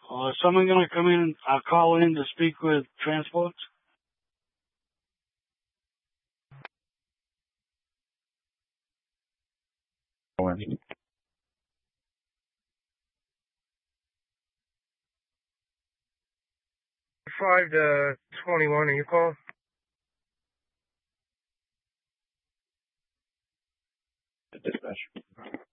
Is someone going to come in, call in to speak with transport? Five to 21, are you calling? Dispatch.